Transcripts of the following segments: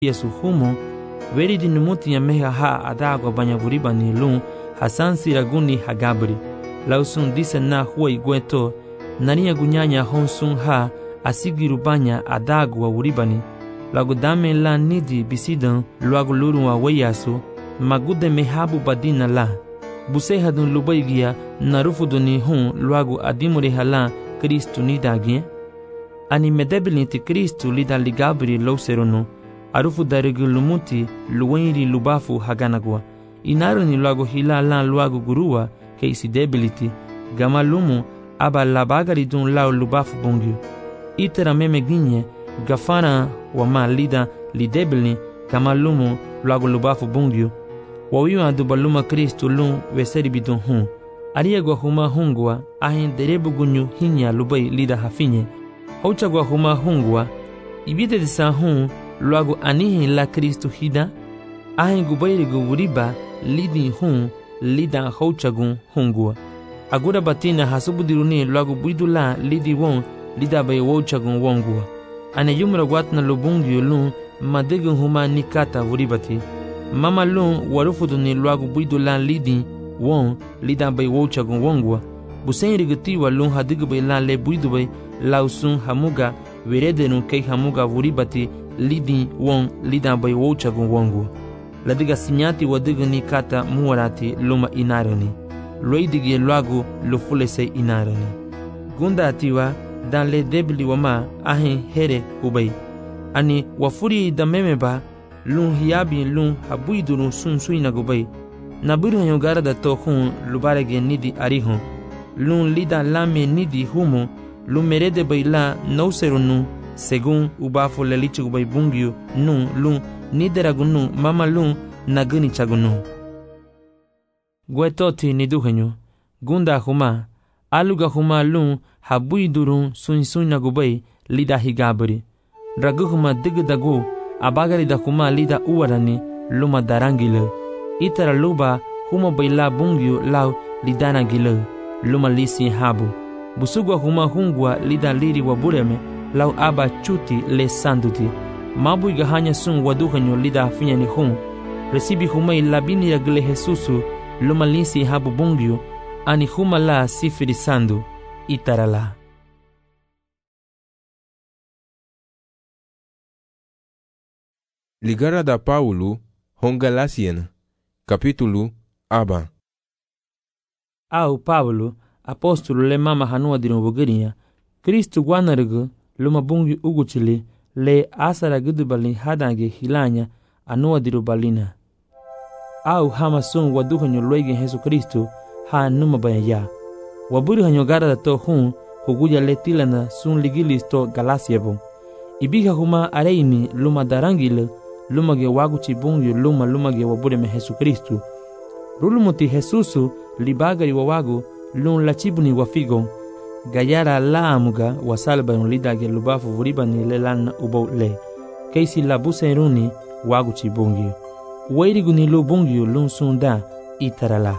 Yesu humo veri di numuti ya meha ha adagwa banya vuriba ni lun hasansi raguni hagabri lausun dise na huwa igweto nania gunyanya honsun ha asigiru banya adagwa uribani lagu dame la nidi bisidan luagu lurun wa weyasu magude mehabu badina la buse hadun lubaigia narufuduni hun luagu adimure hala Kristu nidagien ani medebilinti Kristu lida ligabri lauserono arufu darigu lumuti luwenri lubafu haganagwa inaru ni luagu hila lan luagu gurua keisi debiliti gama lumu aba labagari dun lau lubafu bongyu itera meme ginye gafana wama lida lidebili gama lumu luagu lubafu bongyu wawiwa dubaluma Kristu lun weseri bidun hun ariagwa huma hungwa ahin derebu gunyu hinya lubai lida hafinye hauchagwa huma hungwa ibide disa hun luagu anihin la Kristu hida ahin gubairigu wuriba lidi hun lida hauchagun hungwa agura batina hasubudiruni luagu buidula lidi won lida bay wauchagun wongwa ane yumra watna lubungyu lun madegun huma nikata wuribati mama lun warufuduni luagu buidula lidi won lida bay wauchagun wongwa busen rigutiwa lun hadigu bay la le buidu bay lausun hamuga weredenu kei hamuga wuribati lidi won lida bay wauchagun wongwa ladiga sinyati wadigu nikata muwarati luma inarani loidigi luagu lufulese inarani gunda atiwa dan le debli wama ahin here ubay ani wafuri damemeba lun hiyabi lun habuiduru sunsuina gubay nabiru hanyogara da tohun lubarege nidi arihun lun lida lame nidi humo lun merede bayla nauserunu segun ubafu lelichu gubay bungyu nun lun nideragunu mama lun naguni chagunu gwetoti niduhenyo gunda huma aluga huma lun habuidurun sunsuina gubay lida higabri ragu huma digdagu abagari da huma lida uwarani luma darangile itara luba huma bayla bungyu lau lidana gile luma lisi habu busugwa huma hungwa lida liri wabureme lau aba chuti le sanduti mabu igahanya sun waduhenyo lida finyani hun resibi huma ilabini yagle Jesusu luma lisi habu bungyu ani huma la sifiri sandu itarala. Ligara da Paulo Hongalasiana capítulo aba. Au Paulo apóstolo le mama hanua dirun bugirinya Kristu gwanargu luma bungyu uguchili le asara gudubali hadange hilanya anua diru balina au hama sun waduhanyo loige Jesu Kristu ha numa bayaya waburi hanyo gara da to hun huguja letilana sun ligilisto galasiebo ibiga huma areini luma darangile luma ge waguchi bungyu luma ge wabure me Jesu Kristu rulumuti Jesusu libagari wawagu lun lachibuni wafigo gayara laamuga wasalba lidage lubafu vuribani lelan ubo le keisi labuse runi waguchi bungyu wairiguni lu bungyu lun sunda itarala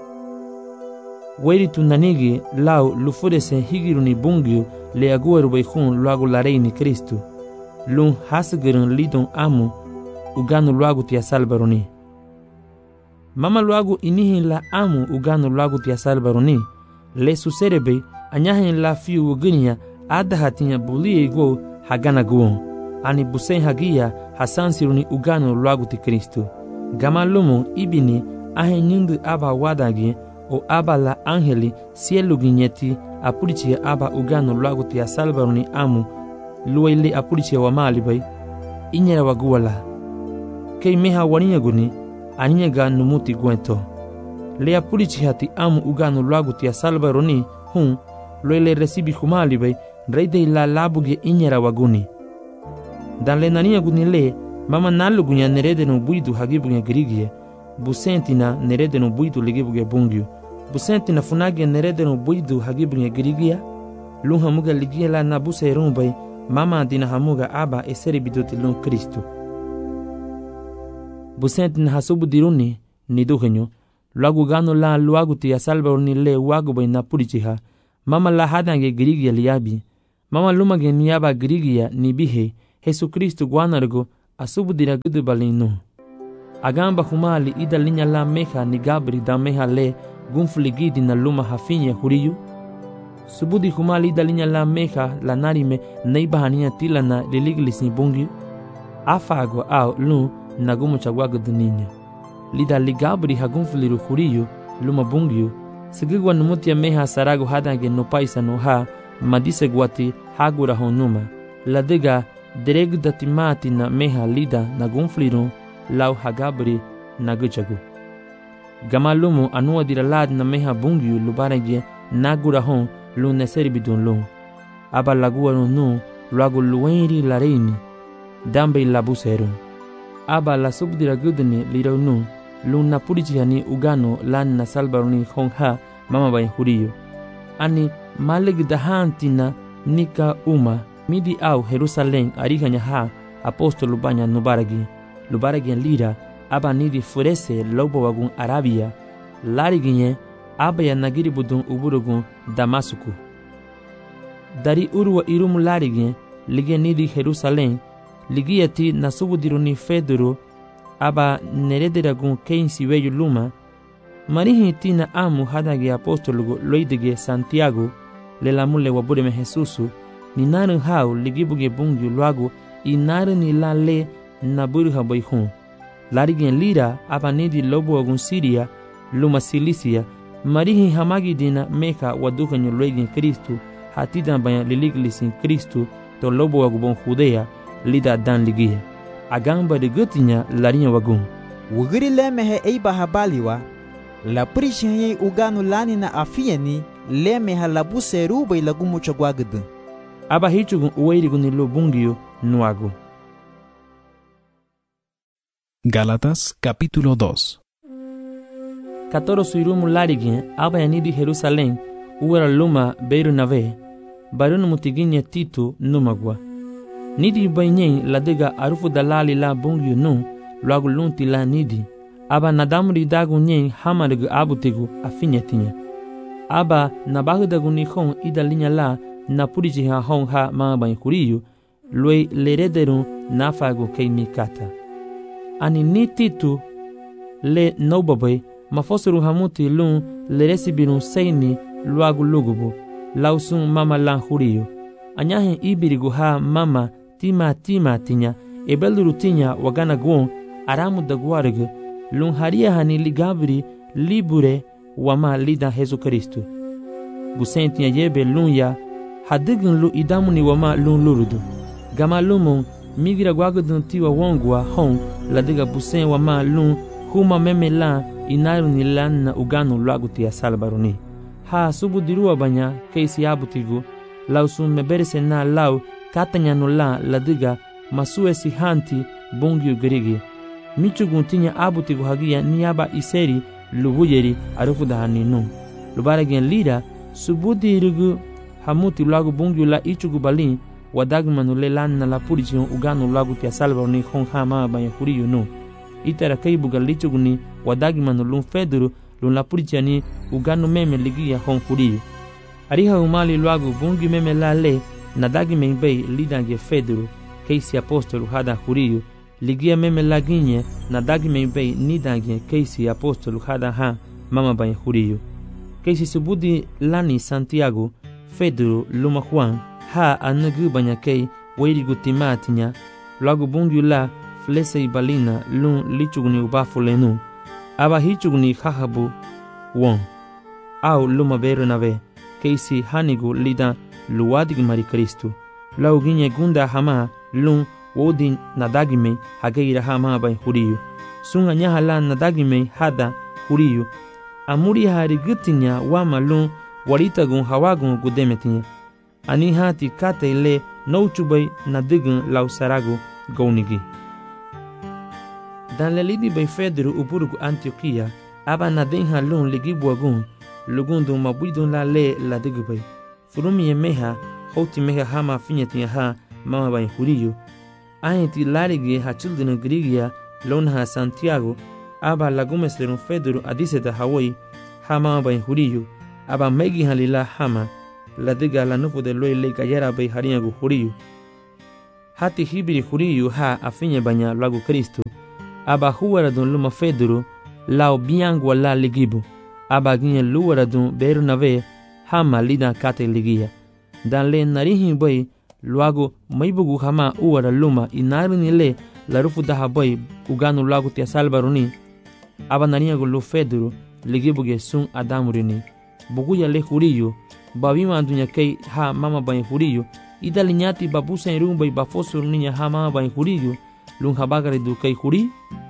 wairi tunanigi lau lufurese higiruni bungyu le agueru beihun luagu lareini Kristu lun hasgirun lidun amu uganu luagu tia salbaruni mama luagu inihin la amu uganu luagu tia salbaruni le suserebe anyahin la fiu uginya adahatinya bulie go hagana guon ani busen hagia hasansiruni uganu luagu ti Kristu gama lumu ibini ahin nyundu aba wadagi o aba la angeli sielu ginyeti apurichia aba uganu luagu tia salbaruni amu luwaili apurichia wa malibay inyera waguwala kei meha waniya guni aninya ga numuti gwento le apurichia ti amu uganu luagu tia salbaruni hun loile resibi humalibay reide la labuge inyera waguni dan le naniya guni le mama nalugunya nerede no buidu hagibuge grigie busentina nerede no buidu ligibuge bungyu busentina funage nerede no buidu hagibuge grigia lun hamuga ligia la nabuse rumbay mama dina hamuga aba eseri biduti lun Kristu busentina hasubu diruni niduhenyo luagu gano la luagu tia salbaruni le wagu bay napurichiha mama la hadange grigia liabi mama lumage niaba grigia nibihe Jesu Kristu gwanargo asubudira gudu balinu. Agamba humali ida linya la meha ni Gabri da meha le gunfligidi na luma hafinye huriyu. Subudi humali ida linya la meha la narime neiba hania tila na liliglis ni bungi. Afago au lu na gumu chagwago duninya. Lida li Gabri ha gunfliru huriyu luma bungiyu. Sigigwa numutia meha sarago hadange no paisa no ha madise gwati hagura honuma. Ladiga deregu datimati na meha lida na gunfliru lau hagabri na guchagu. Gamalumu anua diralad na meha bungiyu lubarage nagura hon lu neseri bidun lu. Aba lagua nu luagu luenri la reini dambe la buseru. Aba la subdira gudni lirau nu lu na purichihani ugano lan na salbaruni hon ha mama bain huriyo. Ani maleg dahantina nika uma midi au Jerusalem arihanya ha apostolo banya nubaragi. Lubaragi lira aba nidi furese lobo wagun Arabia. Lariginye aba ya nagiri budun uburugun Damasuku. Dari urwa irumu lariginye lige nidi Jerusalem ligiyati nasubudiruni Fedoro aba nerederagun keinsi weyu luma. Marihi tina amu hadage apostolugo loidige Santiago le lamule wabureme Jesusu ni naru hau ligibuge bungi luago inaru ni la le na burha boihun. Larigen lira aba nidi lobo agun Siria luma Silisia. Marihi hamagi dina meka wadukanyo loigen Kristu hatidan banya liliglisin Kristu to lobo agubon Judea lida dan ligia. Agamba de gutinya larinya wagun. Wugiri lemehe eiba habaliwa la prishinye uganu lani na afiyeni lemeha labu seruba ilagumu chagwagdu. Aba hichugun uweirigun ni lobungiyo nuagu. Gálatas capítulo 2. Katoro suirumu larigin aba yanidi Jerusalem uwera luma beiru nave barunu mutiginye Tito numagwa. Nidi bainyen ladega arufu dalali la bungiyo nu luagu lunti la nidi. Aba nadamuri dagu nyen hamarigu abutigu afinyetinya. Aba nabahu dagu nihon ida linya la na purichi ha hon ha mama huriyu lue lerederun nafagu kei mikata. Ani ni Titu le nobabe mafosuru hamuti lun leresibirun seini luagu lugubu lausun mama lan huriyu. Anyahen ibirigu ha mama tima tinya ebeluru tinya wagana guon aramu daguarigu lun haria hani ligabri libure wama lida Jesu Kristu. Busentinya yebe lun ya hadigin lu idamuni wama lun lurudu. Gama lumun migira gwagudun tiwa wongwa hon ladiga busen wama lun huma meme la inaru ni lan na uganu luaguti ya salbaruni. Ha subudirua banya keisi abutigu lausun meberese na lau katanya no la ladiga masue si hanti bungiu gerigi. Michugun tinya abutigu hagia niaba iseri lubuyeri arufu dahaninu. Lubaragen lira subudirigu hamuti lagu bungiu la ichugu balin wadagmanu le lan na la purichion uganu lagu tia salbaruni hon hama banya huriyu nu. Itara kaibuga lichuguni wadagmanu lun Fedoro lun la purichiani uganu meme ligia hon huriyu. Ariha umali lagu bungi meme la le nadagi membei lidange Fedoro keisi apostolu hada huriyu. Ligia meme laginye nadagi membei nidange keisi apostolu hada ha mama banya huriyu. Keisi subudi lani Santiago Fedoro luma Juan ha anagu banya kei weirigu timatinya lagu bungi la flese ibalina lun lichuguni ubafulenu. Aba hichuguni hahabu won au luma beru nave keisi hanigu lida luwadig mari Kristu. Lau ginye gunda hama lun wodin nadagime hageira hama bay huriyu. Sunga nyaha la nadagime hada huriyu. Amuri hari gutinya wama lun waritagun hawagun gudemetinya. Ani hati kate le nouchubay nadigun lau saragu gaunigi. Dan lelidi bay Fedoro uburugu Antioquia aba nadinha lun ligibuagun lugundu mabudun la le la digubay. Furumi meha hoti meha hama finyetinya ha mama bay huriyu. Ahenti larigi ha children grigia lon ha Santiago aba lagumes lerun Fedoro adiseta Hawaii ha mama bay huriyu. Aba megi halila hama la diga la nufu de loy le gayara bay harinyagu huriyu. hati hibiri huriyu ha afinye banya lagu Kristu. Aba huwaradun luma feduru lao biangu la ligibu. Aba ginye luwaradun beru nave hama lida kate ligia. Dan le narihi boy luagu maibugu hama uwara luma inarini le larufu daha boy uganu lagu tia salbaruni. Aba nariyagu lu feduru ligibuge sun adamurini. Buguya le huriyu babima dunya kei ha mama bany huriyu. Ida linyati babusa irumba bafosu ninya ha mama bany huriyu. Lung habagare du kei huri.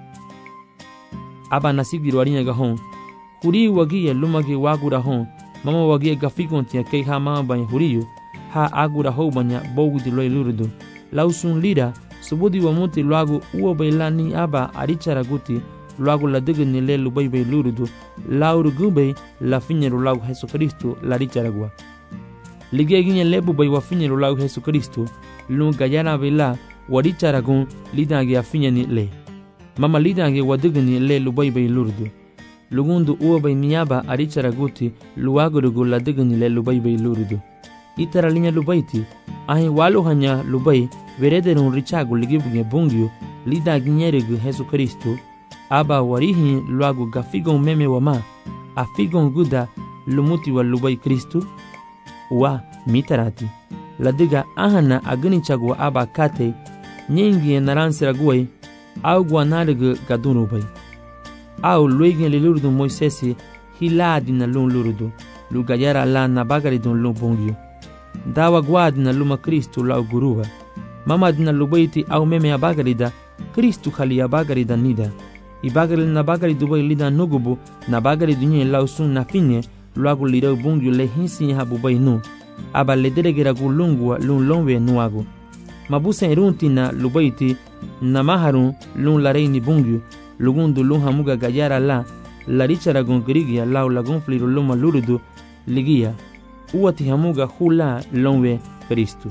Aba nasigiru arinya gahon. Huriyu wagiye lumagi wagura hon. Mama wagiye gafikon tia kei ha mama bany huriyu. Ha agura ho banya bogu di loy lurudu. Lausun lira subudi wa muti luagu uwa bailani aba arichara guti. Luagu la diga ni le lubai bai lurudu. Lauru gube la finyeru lagu Jesu Kristu la richara gua. Lige ginye lebu bai wa finyeru lagu Jesu Kristu. Lung gayana baila wa richara gun lidangi a finyeni le. Mama lidangi wa diga ni le lubai bai lurudu. Lugundu uwa bai miyaba arichara guti luagu rugu la diga ni le lubai bai lurudu. Itara linya lubaiti ahi walu hanya lubai verederun richagu ligibuge bungyu lida ginyeregu Jesu Kristu. Aba warihi luagu gafigon meme wama afigon guda lumuti wa lubai Kristu wa mitarati ladiga ahana agni chagwa aba kate nyingi naransira guai au guanargu gadunu bai au luigin lilurudu Moisesi hiladi na lun lurudu lugayara la nabagaridun lun bungyu dawa guadi na luma Kristu lau guruwa mama dina lubaiti au meme abagarida Kristu khali abagarida nida ibagari na bagari dubai lida nugubu na bagari dunye lausun na finye luagu lirau bungyu le hinsi habu bai nu aba le deregera gu lungua lun longwe nuagu mabusa irunti na lubaiti na maharun lun lareini bungyu lugundu lun hamuga gayara la richara gun grigia lau lagun fliru luma lurudu ligia uwati hamuga hula longwe Kristu.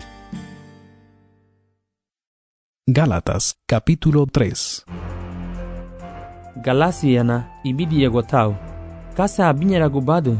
Gálatas capítulo 3. Galasiana ibidi yagotau kasa abinyara gubadu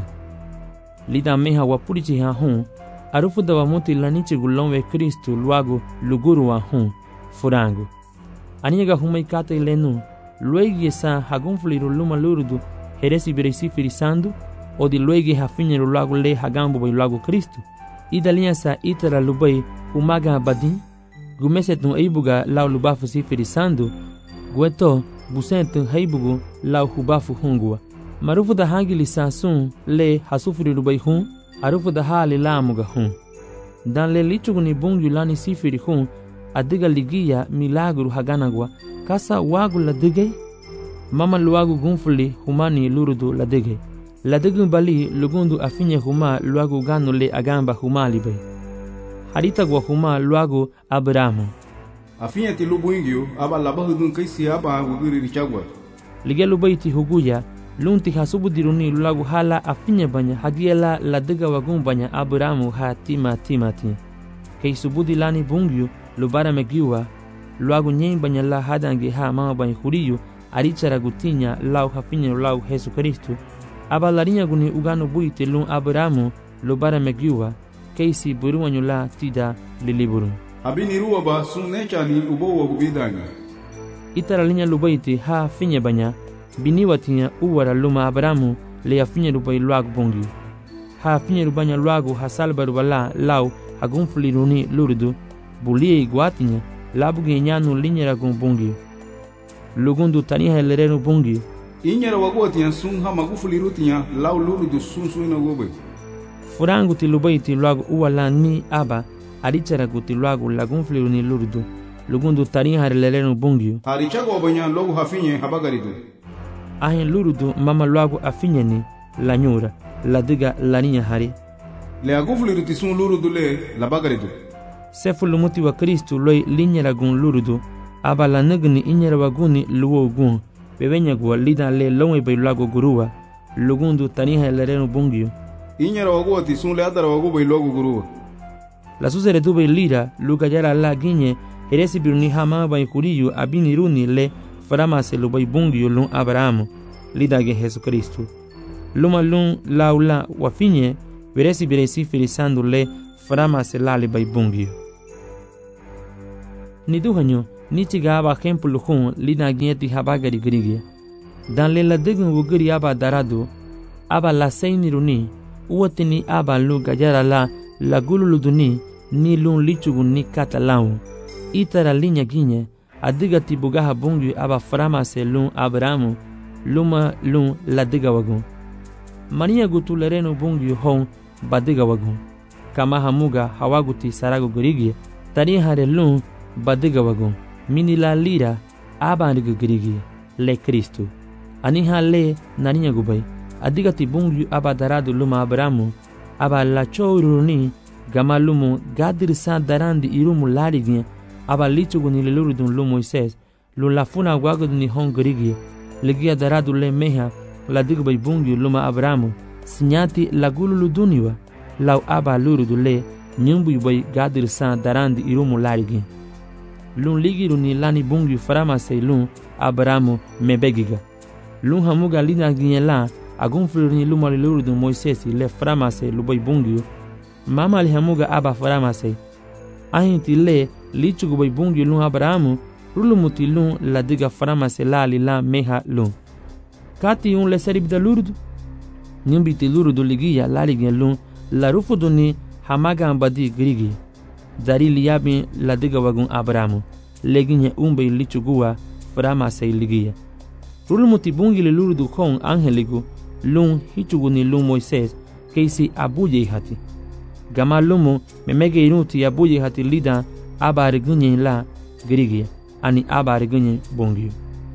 lida meha wapurichi ha hun arufu da wamuti lanichi gulonwe Kristu luagu luguru wa hun furangu aniga humai kata ilenu luegi sa hagunfliru luma lurudu heresi biresi firisandu o di luegi hafinyeru luagu le hagambu bai luagu Kristu idalia sa itara lubai humaga badin gumesetun eibuga lau lubafu si firisandu gueto busentu heibugu lau hubafu hungua marufu da hangili sasun le hasufiri rubai hun arufu da hali lamuga hun dan le lichuguni bungyu lani sifiri hun adiga ligia milagru haganagwa kasa wagu la digay mama luagu gunfuli humani lurudu la digay la digun bali lugundu afinye huma luagu ganu le agamba humali bay harita gwa huma luagu Abrahamu afinye ti lubuingyo aba labahudun kaisi aba wugiri richagwa lige lubaiti huguya lunti hasubudiruni luagu hala afinye banya hagiela la diga wagun banya Abrahamu ha timati kei subudi lani bungyu lubara megiwa luagu nyen banya la hadangi ha mama banya huriyu arichara gutinya lau hafinye lau Jesu Kristu aba larinya guni ugano buite lun Abrahamu lubara megiwa keisi buruwanyu la tida liliburu abini ruwa ba sunne chani ubo gubidanga itara linya lubaiti ha finye banya biniwatinya uwara luma Abrahamu le afinye rubai luagu bungyu ha finye rubanya luagu hasalba rubala lau hagunfuliruni lurudu bulie iguatinya labuge nyanu linyera gun bungyu lugundu taniha lerenu bungyu inyera wagotinya sun ha magufulirutinya lau lurudu sun suina gobe furangu tilubaiti luagu uwala ni aba arichara guti luagu lagunfuliruni lurudu lugundu taniha lerenu bungyu harichago banya logu hafinye habagaridu ahin lurudu mama luagu afinyeni lanyura ladiga laninya hari le agufuliruti sun lurudu le labagaridu sefu lumuti wa Kristu loi linyera gun lurudu aba la nagni inyera waguni luwo gun bebenya gwa lida le longwe bai luagu guruwa lugundu taniha lerenu bungyu inyera wagoti sun le adara wagu bai luagu guruwa la susere dube lira luka yara la ginye heresi biruni hama bai kuriyu abini runi le faramase lu bai bungyu lun Abrahamu lida ge Jesu Kristu luma lun laula wafinye veresi biresi firisandu le faramase lali bai bungyu ni duhanyo ni chiga aba ejemplo hun lina gieti habagari grigia. Dan le la degun wugiri aba darado, aba la seini runi, uotini aba lu gajara la gululuduni, ni lun lichugun ni katalaun. Itara linya ginye, adiga tibugaha bungi aba frama se lun Abrahamu, luma lun la diga wagun. Maria gutulereno bungi hon badiga wagun. Kama hamuga hawaguti sarago grigia, tari hare lun badiga wagun. Mini la lira aba andiga grigia, le Kristo. Aniha le narinya gubai, adiga tibungi aba darado luma Abrahamu, aba la chouruni, gama lumu gadir sa darandi irumu larignya, aba lichugu ni lelurudun lu Moises, lu lafuna wagud ni hon grigia, legia darado le meha, la digbai bungi luma Abrahamu, sinyati la gululuduniwa, lau aba lurudu le, nyumbu yubai gadir sa darandi irumu larignya. Lun ligiru ni lani bungi farama se lun Abrahamu mebegiga. Lun hamuga lina ginyela, agun ni luma lelurudun Moises le farama se lubai bungi, mama li hamuga aba farama se. Ahinti le lichugu bai bungi lun Abrahamu, rulumuti lun la diga farama se la li la meha lun. Kati un le seribda lurudu, nyumbiti lurudu ligia la ligien lun, la rufudu ni hamaga ambadi grigi. Dari liabi la diga wagun Abrahamu, leginye umbe lichugua farama se ligia. Rulumuti bungi le lurudu kon angeligu, lun hichugu ni lun Moises, keisi abuye hati. Gama lumu memege inuti abuye hati lida aba regunye la grigia, ani aba regunye bungi.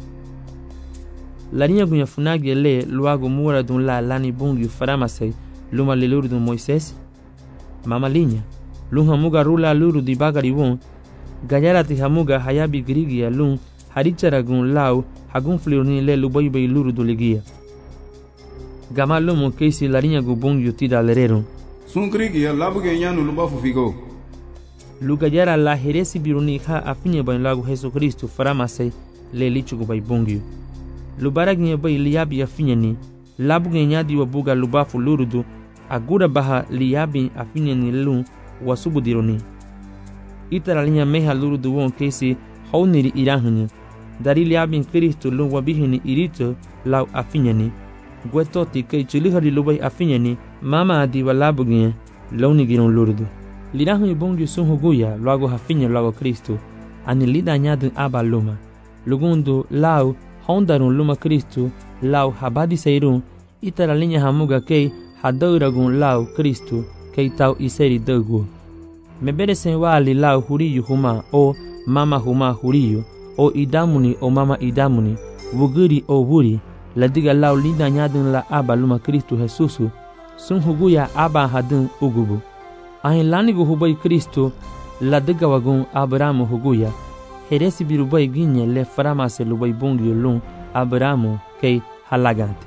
La niña gunya funagi le luago mura dun la lani bungi farama se luma le luru dun Moises. Mama linya, lun hamuga rula luru di bagari won, gayara ti hamuga hayabi grigia lun haricharagun lau hagun flirni le lubai luru du ligia. Gama lumu keisi la niña gu bungi tida lerero. Sun grigia labuge nyanu lubafu figo. Lugayara la heresi biruni ha afinya ban lagu Jesu Kristo farama se le lichugu bai bungi. Lubaragnya bai liabi afinyani, labuge nyadi wabuga lubafu lurudu, agura baha liabi afinyani lun wasubu dironi. Itara linya meha lurudu won kesi hauniri irahanya, dari liabi Kristo lun wabihini irito lau afinyani, gwetoti kei chulihari lubai afinyani, mama adi wa labuge launi giron lurudu. Lirahanya bungi sunhuguya luago hafinya luago Kristo, ani lida nyadu aba luma, lugundu lau hondarun luma Kristo, lau habadi seirun, itara linya hamuga kei hadauragun lau Kristo, kei tau iseri dagu. Mebere sen wali lau huriyu huma o mama huma huriyu, o idamuni o mama idamuni, wuguri o wuri, ladiga lau lida nyadun la aba luma Kristo Jesusu, sun huguya aba hadun ugubu. Ahin lanigu hubai Kristo, ladiga wagun Abrahamu huguya, heresi birubai ginye le farama se lubai bungi lun Abrahamu kei halagante.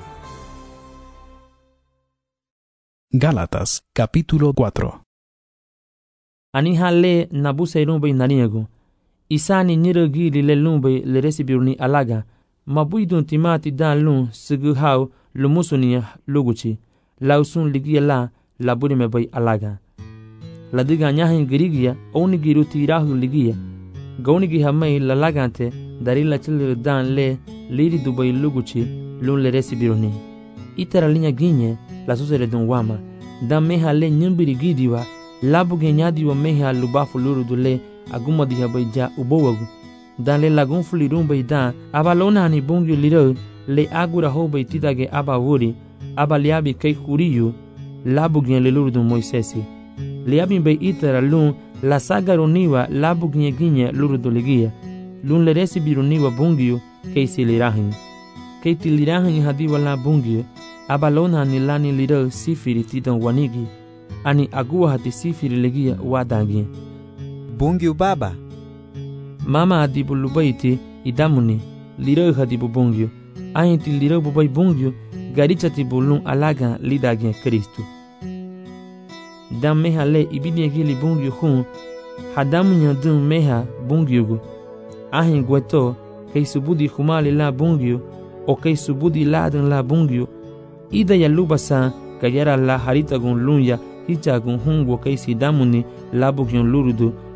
Gálatas capítulo 4. Aniha le nabuse rumbai naniego. Isani niragi le lumbai le resibiruni alaga. Mabuidun timati dan lun sigu hau lumusuni luguchi. Lausun ligia la laburi me bai alaga. Ladiga nyahin girigia oni giruti rahu ligia. Gaunigi hamai lalagante dari la chilir dan le liri dubai luguchi lun le resibiruni. Itara linya ginye la susere dun wama. Dan meha le nyumbiri gidiwa labuge nyadiwa meha lubafu lurudu le aguma diha bai ja ubowagu. Dan le lagun fulirun bai dan abalona ni bungi liro le agura ho bai titage aba wuri aba liabi kei kuriyu labuge le lurudu Moisesi. Liabi bai itara lun la sagaroniwa labuge ginye lurudu ligia. Lun le resibiruniwa bungiu kei silirahin. Kei tilirahin hadiwa la bungiu abalona ni lani liro sifiri titan wanigi ani agua hati sifiri legia wadangi. Bungiu baba. Mama adibu lubaiti idamuni liro hadibu bungiu. Ahinti liro bubai bungiu garichati bulun alaga lidagi Kristu. Dam meha le ibidi gili bungiu hun hadamu nyadun meha bungiugu. Ahin gweto kei subudi humali la bungiu o kei subudi ladan la bungiu. Ida ya lubasa kayara la harita gun lunya hicha gun hungo kei sidamuni labugion lurudu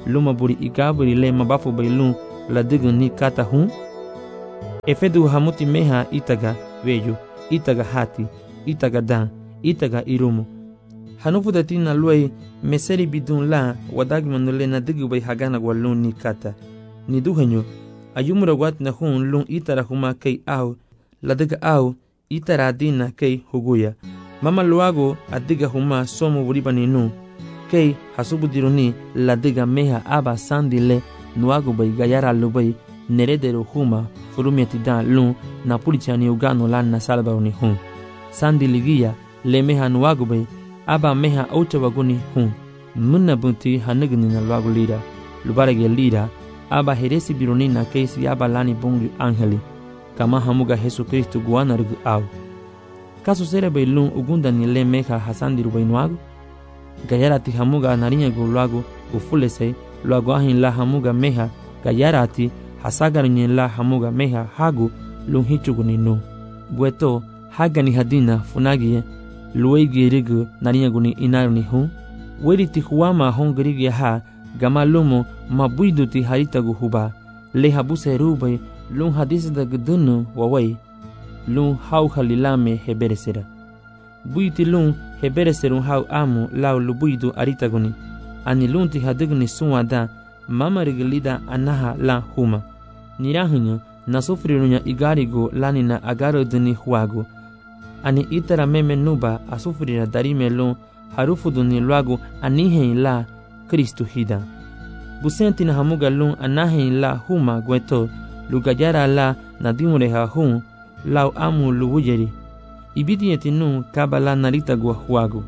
luma buri igaburi le mabafu bailun la digun ni kata hun? Efedu hamuti meha itaga veyo, itaga hati, itaga dan, itaga irumu. Hanufu datina luai meseri bidun la wadagmanule na digu bay hagana walun ni kata. Ni duhanyo, ayumura wat na hun lun itara huma kay au, la diga au, itara adina kay huguya. Mama luago adiga huma somo buriba ninu, kay hasubudiruni la diga meha aba sandile nuago bay gayara lubay neredero huma furumiatidan lun na pulichani ugano lan na salba uni hun. Sandi ligia le meha nuago bay aba meha aucha waguni hun. Munna bunti hanigni na luago lira, lubarage lira, aba heresi biruni na keisi aba lani bungi angeli, kama hamuga Jesu Kristo guana rugu au. Kaso sere bay lun ugunda ni le meha hasandi rubay nuago? Gayarati hamuga narinya gu luago ufulese, luago ahin la hamuga meha gayarati hasagarinye la hamuga meha hagu lun hichugu ninu. Gueto hagani hadina funagie luegi rigu narinya guni inaru ni hun. Weriti huama hongirigi ha gama lumo mabuiduti haritagu huba. Le habuse rubay lun hadisida gudunu wawai. Lun hau halilame heberesera. Buiti lun hebereserun hau amu lau lubuidu aritaguni. Ani lunti hadigni suwada mama rigilida anaha la huma. Nirahunya nasufrirunya igarigo lanina agaro duni huago. Ani itara meme nuba asufrira darime lun harufu duni luago anihen la Kristu hida. Busenti na hamuga lun anahen la huma gueto lugayara la nadimureha hun lau amu lubujeri. Ibidi etinu kabala narita gua huago.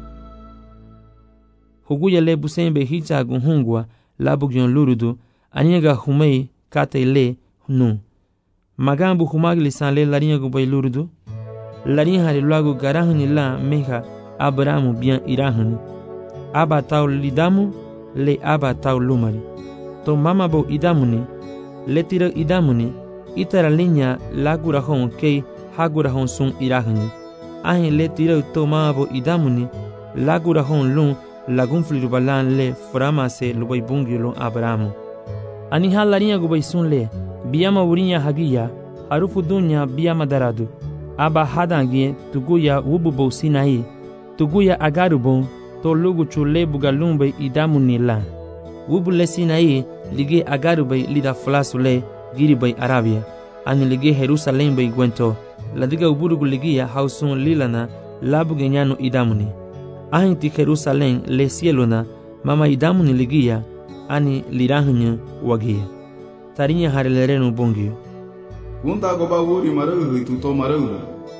Huguya le busembe hicha gunhungwa la bugyon lurudu aniga humei kate le nu. Magambu humagli san le larinha gubay lurudu. Larinha hali luago garahuni la meha Abrahamu bien irahuni. Aba tau lidamu le aba tau lumari. To mama bo idamuni le tira idamuni itara linya la gurahon kei hagurahon sun irahuni. Ahin le tira to mama bo idamuni la gurahon lun lagun flirubalan le framase lubay bungilon Abrahamu. Ani halarinha gubay sun le biyama wurinya hagiya harufu dunya biyama daradu. Aba hadangie tuguya wububo sinai tuguya agarubon to lugu chule bugalumbe idamuni la. Wubule sinai lige agarubay lida flasule giribay Arabia. Ani lige Jerusalem bay gwento la diga uburugu ligia hausun lilana labugenyano idamuni. Ahinti Jerusalem le cielona mama idamuni ligia ani lirahunya wagia. Tarinya harilerenu bongio. Gunda goba wuri marahu hitu to marahu.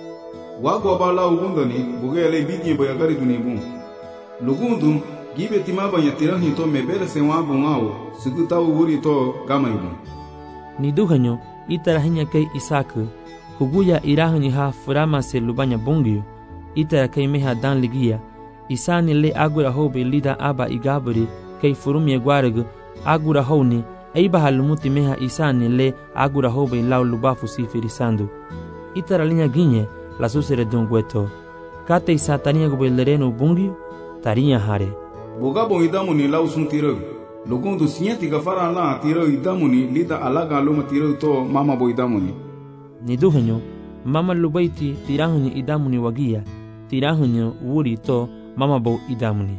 Wagoba la ugundani bugele bidye bayagari dunibun. Lugundu gibe timaba yatirahi to mebere se wabu ngao suguta wuri to gamaibun. Ni duhanyo itarahinya kay Isaku huguya irahunya ha furama se lubanya bongio itara kay meha dan ligia isani le agura hobe lida aba igaburi kay furumye gwaregu agura honi aiba halumuti meha isani le agura hobe lau lubafu sifirisandu. Itara linya ginye la susere dongueto. Kate isatania gobe lereno bungi tarinya hare. Bogabo idamuni lau sun tiro. Lugundu sinyeti gafara la tiro idamuni lida alaga luma tiro to mama bo idamuni. Ni duhenyo mama lubaiti tirahunyo idamuni wagia tirahunyo wuri to mama bo idamuni.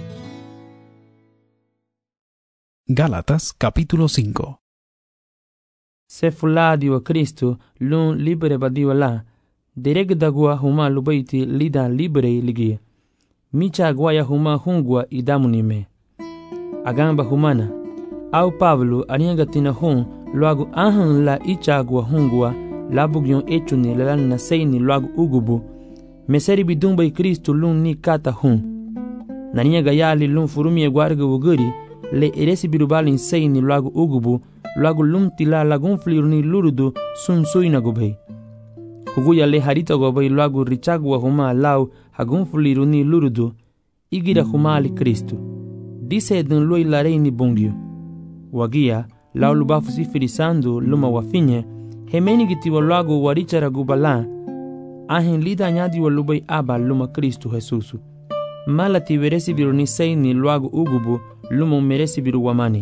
Gálatas capítulo 5. Se fuladi wa Kristo lun libere badiwa la dereg dagua huma lubaiti lida libere ligia. Micha guaya huma hungwa idamuni me. Agamba humana au Pablo ariangatina hun luagu ahan la icha gua hungwa la bugyon echuni la na seini luagu ugubu meseri bidumba i Kristo lun ni kata hun. Nania gayali lun furumi egwarga wuguri le eresi birubali seini luagu ugubu luagu lumtila lagun fliruni lurudu sun suina gubei. Huguya le harita gobei luagu richagwa huma lau hagun fliruni lurudu igira huma ali Kristo. Dise dun lui lareini bongio. Wagia lau lubafu sifirisando luma wafinye hemeni gitiwa luagu warichara gubala ahin lida nyadi wa lubai aba luma Kristo Jesusu. Malati veresi biruni seini luagu ugubu luma meresi biru wamani.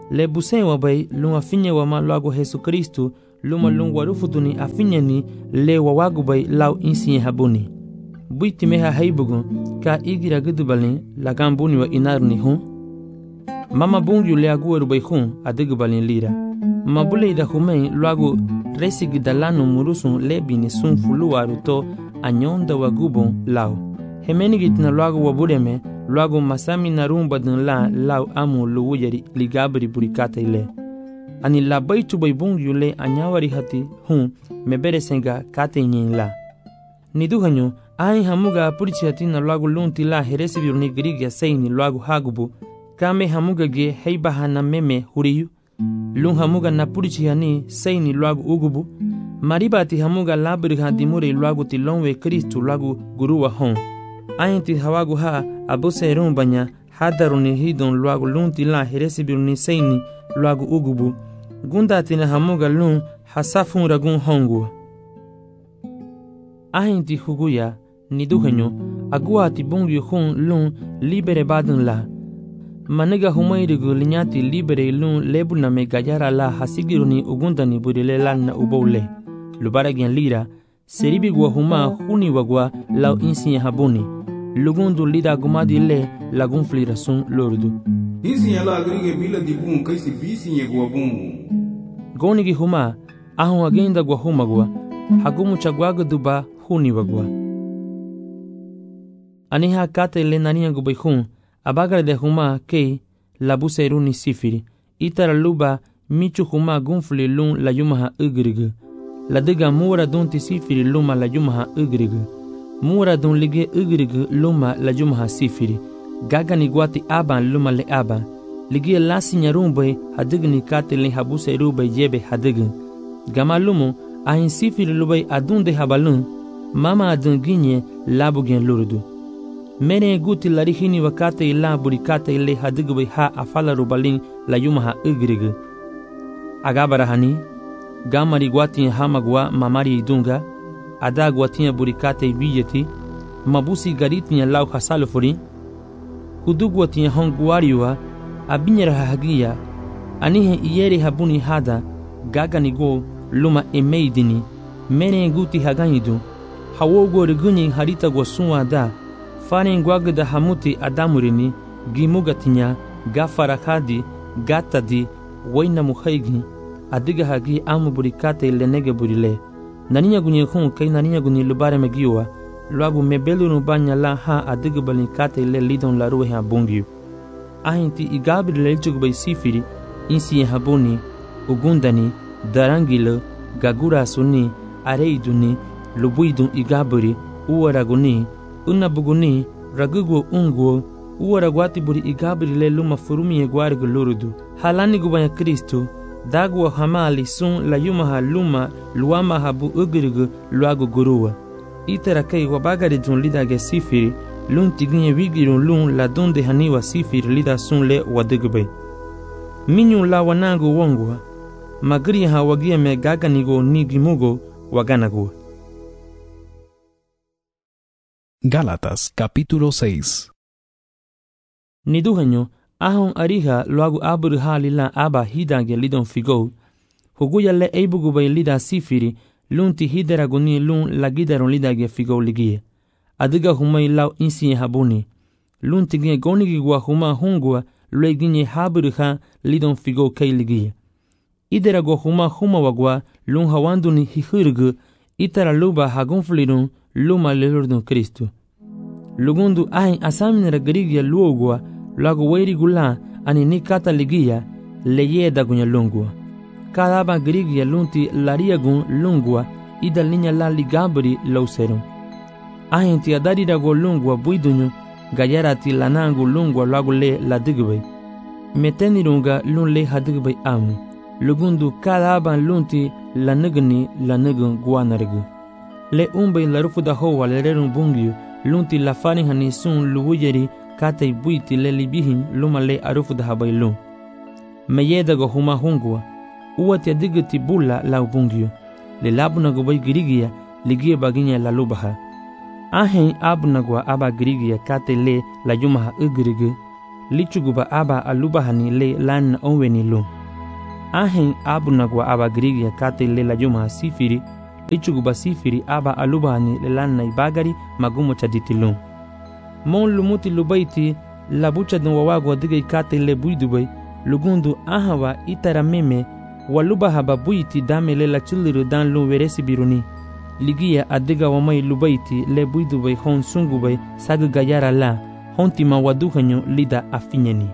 le busen wa bay lun afinye wa ma lagu Jesu Kristu luma lun warufutuni afinye ni le wa wagu bay law insiye habuni buiti meha heibugun ka igira gudubalin lagan buni wa inaruni hun mama bungu le agueru bay hun adigubalin lira mabule ida humei lagu resigi dalanu murusun lebini sun fuluaru to anyonda wa gubon law hemenigitna lagu wa bureme lagu masami narumba dun law amu luwuyari ligabri burikata ile ani labai tu bay bungu le anyawari hati hun mebere senga kate nyin la niduhanyo ai hamuga purichi hati na lagu lunti la heresi biruni grigia seini lagu hagubu kame hamuga ge heibaha na meme huriyu lun hamuga na purichi hani seini lagu ugubu maribati hamuga labri hadimure lagu tilonwe Kristu lagu guruwa hon ainti hawagu ha abuse rumbanya hadaruni hidon lagu lunti la heresi biruni seini lagu ugubu gundati na hamuga lun hasafun ragun hongu ainti huguya niduhenyo aguati bungu hun lun libere badun la maniga humairigu linyati libere lun lebuna me gayara la hasigiruni ugundani burile lanna ubole lubaragian lira seribi gwa huma huni wagwa lau insiye habuni lugundu lida gumadi le lagun flira sun lordu insiye la agrige bila dibun kaisi bisiye gwa bungu gonigi huma ahun agenda gwa huma gwa hagumu chagwaga duba huni wagwa aniha kate le nania gubai hun abagare de huma ke labuse runi sifiri itara luba michu huma gunfli lun la yumaha ugrigu la diga mura dunti sifiri luma la yumaha ugrigu mura dun lige ugrigu luma la yumaha sifiri gagani gwati aban luma le aban lige lasi nyarumbe hadigni kate le habuse rube yebe hadigin gama lumu ahin sifiri lubai adunde habalun mama adun ginye labugen lurdu mene guti larihini wakate ila burikate ile hadigbe ha afala rubalin la yumaha ugrigu agabarahani gamari gwati hamagwa mamari idunga ada gwati burikate biyeti mabusi garitnya lau hasalufuri hudugwati hongwariwa abinyara hagia anihe iyeri habuni hada gagani go luma emeidini mene guti haganidu hawogo riguni harita gwasunwa da fane ngwagda hamuti adamurini gimugatinya gafarakadi gatadi waina muhaigi adiga hagi amu burikate lenege burile naninya gunye khun kai naninya gunye lubare megiwa lagu mebelu no banya la ha adiga balikate le lidon la ruhe abungi ahinti igabri lelchug bay sifiri insi habuni ugundani darangilo gagura suni areiduni lubuidun igabri uwaraguni unabuguni ragugo ungo uwaragwati buri igabri le luma furumi egwarigu lurudu halani gubanya Kristo dagwa hamali sun la yumaha luma luama habu ugrigu luagu guruwa itera kai wabagari dun lidage sifiri lun tiginye wigirun lun la donde haniwa sifiri lida sun le wadigube minyun la wanagu wongwa magri ha wagia me gaganigo nigimugo waganago. Gálatas capítulo 6. Niduhenyo ahon ariha luagu abur halila aba hidange lidon figo huguya le eibugu bay lida sifiri lunti hideraguni lun lagidaron lidage figo ligie adiga humay law insiye habuni lunti ginye gonigi gwa huma hungwa lue ginye haburiha lidon figo kay ligie iderago huma wagwa lun hawanduni hihurgu itara luba hagunflirun luma lelurdun Kristu lugundu ahin asaminera garigia luogwa lagu weiri gula ani nikata ligia leyeda gunya lungwa kadaba garigia lunti lariagun lungwa ida linya la ligabri lauserum ahin ti adarira go lungwa buidunyu gayarati lanangu lungwa lagu le ladigbe metenirunga lun le hadigbe amu lugundu kadaba lunti lanagun guanargu le umbe larufuda hoa lererun bungyu lunti lafani hani sun luwujeri katay buiti le libihin luma le arufuda habailun meyeda go huma hungwa uwati adigiti bulla la bungyu le labuna go bay girigia ligie baginya la lubaha ahen abuna go aba girigia katay le la yumaha ugrigu lichuguba aba alubahani le lan onweni lu. Ahen abu nagwa aba grigia kate le la yuma sifiri, lichuguba sifiri aba alubahani le lan na ibagari magumo chaditilu. Mon lumuti lubaiti la bucha dun wawagwa diga kate le buidubai, lugundu ahawa itara meme walubaha babuiti dame le la chuliru dan lu veresi biruni. Ligia adiga wamai lubaiti le buidubai hon sungubai sagu gayara la, hontima waduhanyo lida afinyeni.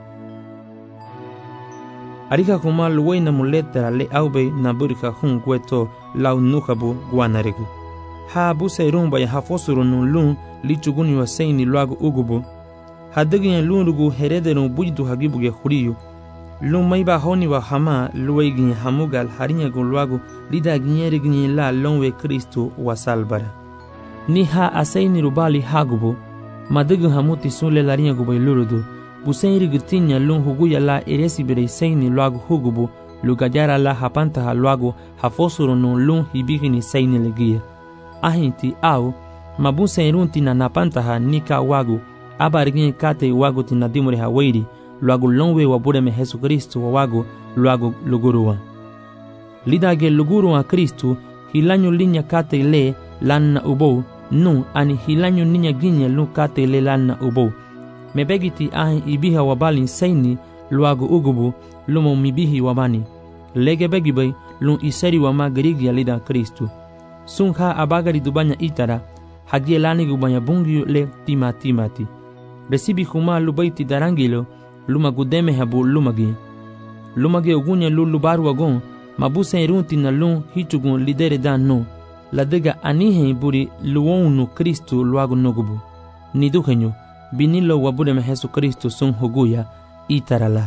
Arika kuma luwai na muletera le aube na burika hun gweto lau nukabu guanarigu. Ha busa irumba ya hafosuru nun lun lichuguni wa seini luagu ugubu. Hadigin lunugu herederun bujidu hagibuge huriyu. Lun maiba honi wa hama luwai gini hamugal harinya gun luagu lida ginyeri gini la lonwe Kristu wa salbara. Ni ha aseini rubali hagubu. Madigu hamuti sunle larinya gubay lurudu. Busairi gitinya lun huguya la eresi birei seini luagu hugubu. Lugajara la hapantaha luagu hafosuru nun lun hibigini seini legia. Ahinti au mabusa irunti na napantaha nika wagu abarigin kate wagu tina dimure hawairi luagu lonwe wabureme Yesu Kristu wa wagu luagu luguruwa. Lidage luguruwa Kristu hilanyu linya kate le lanna ubou nu ani hilanyu ninya ginya lu kate le lanna ubou. Mebegiti ahin ibiha wabalin seini luagu ugubu lumo mibihi wabani. Lege begibay lun iseri wama gerigia lida Kristu. Sunha abagari dubanya itara hagie lani gubanya bungiu le timati. Resibi huma lubaiti darangilo luma gudeme habu lumage ugunya lubaru wagon mabusa irunti na lun hichugun lidere dan no ladega anihe buri luonu Kristu luagu nogubu niduhenyo binilo wabudeme Yesu Kristu sun huguya itarala.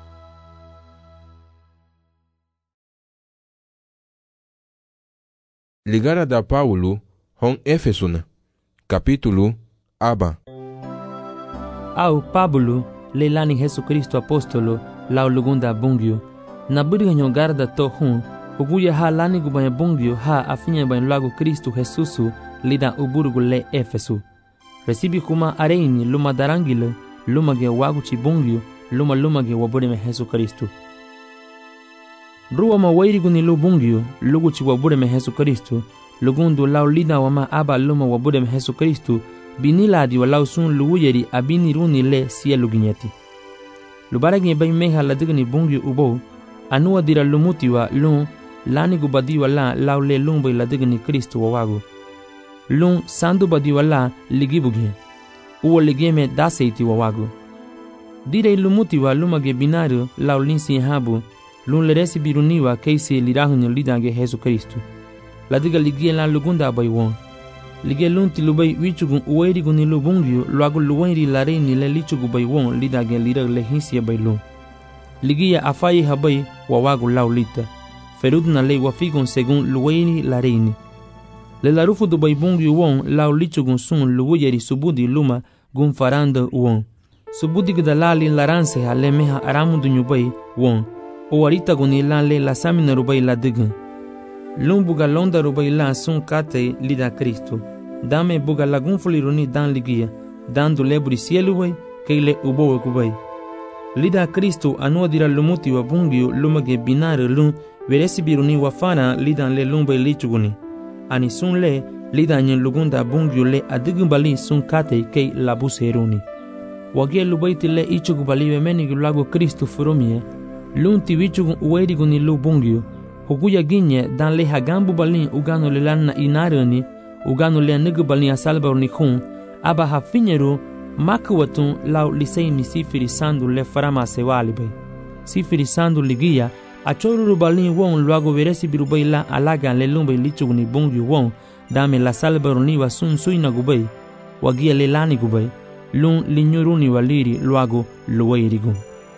Ligara da Paulo hon Efesuna capítulo aba. Au Pablo le lani Yesu Kristo apostolo lau lugunda bungyo na buriganyo garda to hun uguya ha lani gubanya bungyo ha afinya ban lagu Kristo Jesusu lida uburgu le Efesu. Resibi kuma areini luma darangile luma ge wagu chi bungyo luma ge wabudeme Yesu Kristo. Ruwa mawairi guni lu bungyo lugu chi wabudeme Yesu Kristo lugundu lau lida wama aba luma wabudeme Yesu Kristo biniladi walau sun luuyeri abini runi le siya luginyati. Lubaragi bay meha ladigani bungyo ubo anuwa dira lumuti wa lun lani gubadi wala lau le lumbay ladigani Kristo wawagu. Lun sandu badi wala ligibugi uwa ligeme daseiti wawagu. Dire lumuti wa lumage binaru lau linsi habu lun leresi biruniwa keisi lirahunyo lidange Yesu Kristo. Ladiga ligie la lugunda bay won. Lige lunti lubai wichugun uwairi guni lubungyo luagu luwairi lareini le lichugu bay won lidage lira le hinsiya bay lun. Ligia afayi habay wawagu lau lita. Ferudna le wafigun segun luwairi lareini. Le larufu du bay bungyo won lau lichugun sun luwayeri subudi luma gun faranda won. Subudi gdalali laranse ha le meha aramundu nyubay won. Owarita guni lan le la samina rubay la digun. Lun buga londa rubay la sun kate lida Kristo. Dame buga lagun fuliruni dan ligia. Dandu leburi sielu way keile ubowe kubay. Lida Kristo anua dira lumuti wa bungyo lumage binare lun veresi biruni wafana lidan le lumbay lichuguni. Ani sun le lida nyen lugunda bungyo le adigun bali sun kate kei labuseruni. Wagie lubaiti le ichugu bali wemeni gulago Kristo furumie. Lun tiwichugun uweri guni lu bungyo. Huguya ginye dan le hagambu balin ugano le lanna inarani ugano le nigu balin asalbaruni khun aba hafinyeru makwatun lau liseini sifiri sandu le farama sewali bay. Sifiri sandu ligia achoruru balin won luago veresi birubay la alaga le lumbay lichuguni bungyu won dame la salbaruni wa sun suina gubay wagia le lani gubay lun linyuruni waliri luago luwairigun.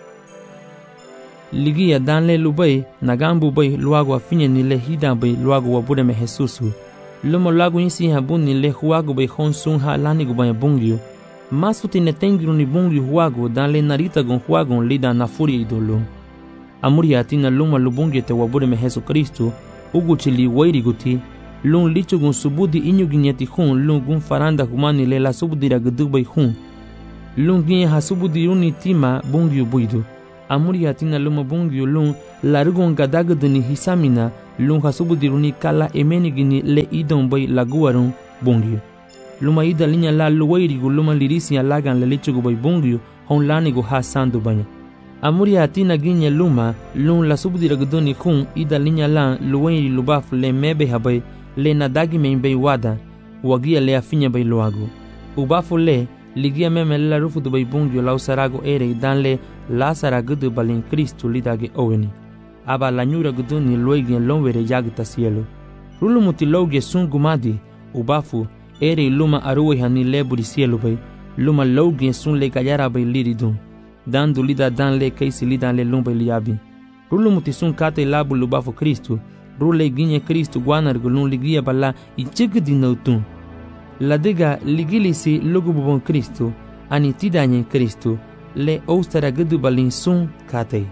Ligia dan le lubay nagambu bay luago afinye ni le hida bay luago wabudeme Jesusu. Lumo luago insi habuni le huago bay hon sun ha lani gubaya bungyo. Masuti netengiru ni bungyo huago dan le narita gon huago lida na furi idolo. Amuri atina luma lubungyo te wabudeme Jesu Kristo uguchili wairi guti. Lun lichu gon subudi inyu ginyati hun lun gun faranda humani le la subudira gudubay hun. lun ginye hasubudiruni tima bungyu buidu. Amuri hatina luma bungyu lun larugon gadaguduni hisamina lun hasubudiruni kala emenigini le idon bay laguarun bungyu. Luma ida linya la luwairigu luma lirisia lagan le lichugu bay bungyu hon lanigu ha sandu banya. Amuri hatina ginye luma lun la subudiraguduni kun ida linya la luwairi lubafu le mebe habay le nadagi membei wada wagia le afinya bay luagu. Ubafu le ligia meme la rufu du bay bungyu la usarago ere dan le la saragudu balin Kristu lidage oweni. Aba la nyura guduni luegien lonwere yagita cielo. Rulu mutiloge sun gumadi ubafu ere luma aruwe hani leburi cielo bay luma logien sun le gayara bay liridun. Dandu lida dan le kaisi lidan le lumba liabi. Rulu mutisun kate labu lubafu Kristu. Rule ginye Kristu guanar gulun ligia bala ichigdi nautun. Ladiga ligilisi lugububon Kristu ani tidanye Kristu le oustara gudu balin sun kate.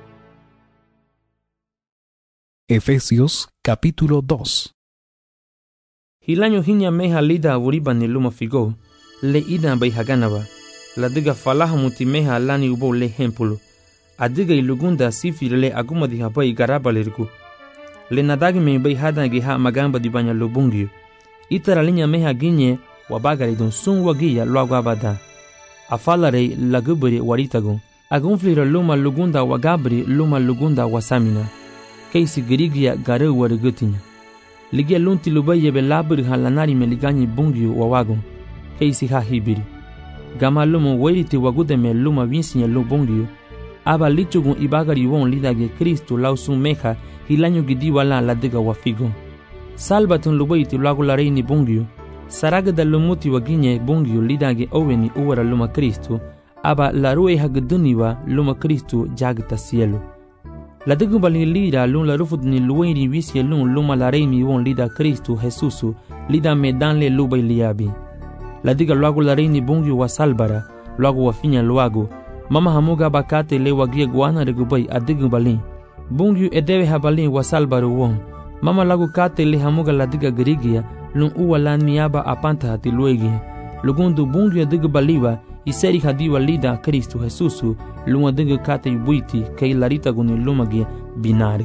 Efesios capítulo 2. Hilanyo hinya meha lida wuriba ni luma figo le ida bay haganaba. Ladiga falaha muti meha lani ubo le hempulu. Adiga ilugunda sifir le aguma di habai garaba lirgu. Le nadagi me bay hadangi ha magamba di banya lubungyu. Itara linya meha ginye wabagari don sun wagia luagu abada. Afalare lagubri waritagun. Agunflira luma lugunda wagabri luma lugunda wasamina. Keisi girigia garu warugutinya. Ligia lunti lubaye be labri halanari me liganyi bungyu wawagun. Keisi ha hibiri. Gama luma weriti wagude me luma vinsinya lubungyu. Aba lichugun ibagari won lidage Kristu lausun meha hilanyo gidiwa la ladiga wafigun. Salbatun lubaiti luagu la reini bungyu. Saragada lumuti waginye bungyu lidage oweni uwara luma Kristu. Aba la rue hagduniwa luma Kristu jagta cielo. La digubali lida lun la rufudni luweni visye lun luma la reini won lida Kristu Jesusu lida medan le lubay liabi. La diga luagu la reini bungyu wa salbara luagu wa finya luagu. Mama hamuga bakate le wagia guana regubay adigubali. Bungyu edewe habalin wa salbaru won. Mama lagu kate le hamuga la diga girigia lun uwa lan miaba apanta hati luegia. Lugundu bungyu adigubaliwa iseri hadiwa lida Kristu Jesusu lun adiga kate yubuiti kei larita guni lumagia binari.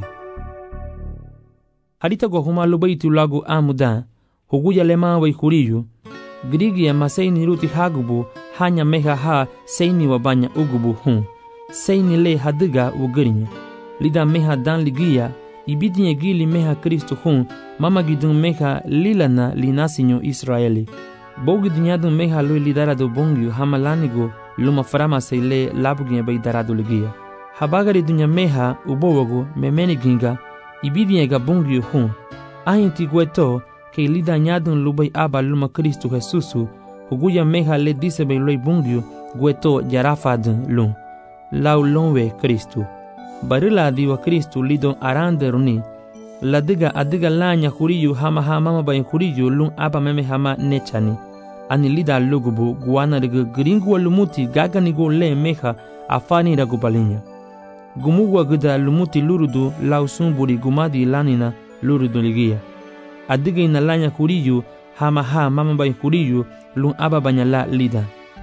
Harita go huma lubaiti lagu amuda huguya lema wa ikuriyu. Girigia maseini ruti hagubu hanya meha ha seini wabanya ugubu hun. Seini le hadiga ugirinya. Lida meha dan ligia ibidinye gili meha Kristu hun mama gidun meha lilana linasinyo Israeli. Bogi dinyadun meha lui lidarado bongyu hamalanigo luma farama seile labuginye bay darado ligia. Habagari dunya meha ubowogo memeni ginga ibidinye ga bongyu hun. Ahinti gweto ke lida nyadun lubay aba luma Kristu Jesusu huguya meha le dise bay loi bongyu gweto jarafadun lun. Lau lonwe Kristu. Barila diwa Kristu lidon aranderuni. Ladiga adiga lanya huriyu hama hama bayin huriyu lun aba meme hama nechani. Ani lida lugubu guana riga gringu wa lumuti gaga nigo le meha afani ragu balinya. Gumuwa gida lumuti lurudu lausumburi gumadi lanina lurudu ligia. Adiga ina lanya huriyu hama hama bayin huriyu lun aba banyala lida.